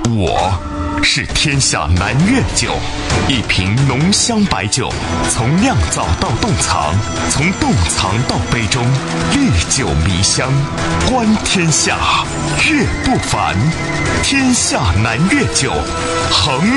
我是天下南粤酒，一瓶浓香白酒，从酿造到冻藏，从冻藏到杯中，历久弥香，观天下，乐不凡。天下南粤酒，恒